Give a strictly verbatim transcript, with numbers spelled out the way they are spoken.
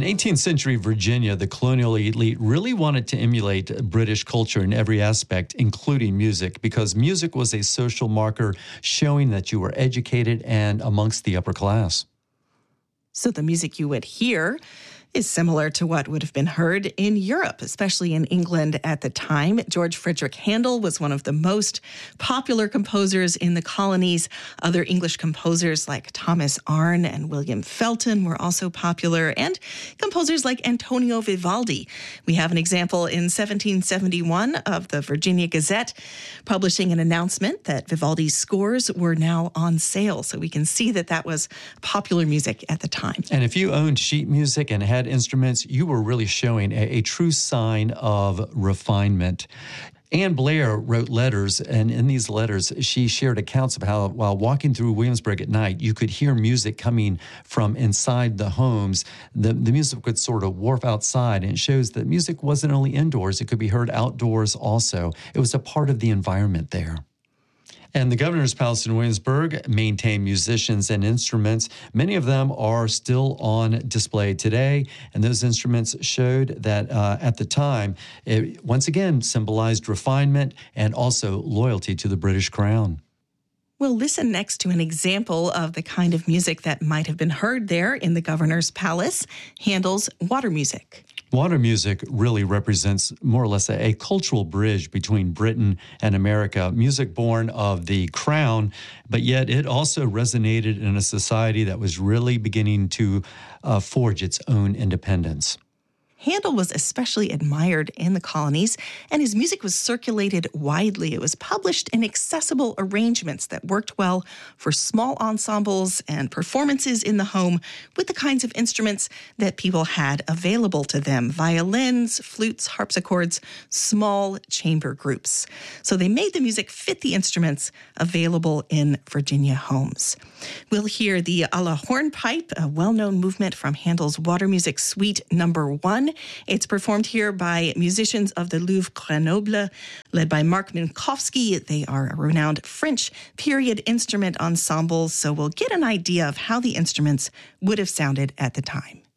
In eighteenth century Virginia, the colonial elite really wanted to emulate British culture in every aspect, including music, because music was a social marker showing that you were educated and amongst the upper class. So the music you would hear is similar to what would have been heard in Europe, especially in England at the time. George Frederick Handel was one of the most popular composers in the colonies. Other English composers like Thomas Arne and William Felton were also popular, and composers like Antonio Vivaldi. We have an example in seventeen seventy-one of the Virginia Gazette publishing an announcement that Vivaldi's scores were now on sale. So we can see that that was popular music at the time. And if you owned sheet music and had instruments, you were really showing a, a true sign of refinement. Anne Blair wrote letters, and in these letters, she shared accounts of how, while walking through Williamsburg at night, you could hear music coming from inside the homes. The, the music would sort of warp outside, and it shows that music wasn't only indoors, it could be heard outdoors also. It was a part of the environment there. And the Governor's Palace in Williamsburg maintained musicians and instruments. Many of them are still on display today. And those instruments showed that uh, at the time, it once again symbolized refinement and also loyalty to the British Crown. We'll listen next to an example of the kind of music that might have been heard there in the Governor's Palace, Handel's water music. Water music really represents more or less a, a cultural bridge between Britain and America. Music born of the crown, but yet it also resonated in a society that was really beginning to uh, forge its own independence. Handel was especially admired in the colonies, and his music was circulated widely. It was published in accessible arrangements that worked well for small ensembles and performances in the home with the kinds of instruments that people had available to them: violins, flutes, harpsichords, small chamber groups. So they made the music fit the instruments available in Virginia homes. We'll hear the a la hornpipe, a well-known movement from Handel's Water Music Suite Number One. It's performed here by musicians of the Louvre Grenoble, led by Marc Minkowski. They are a renowned French period instrument ensemble, so we'll get an idea of how the instruments would have sounded at the time.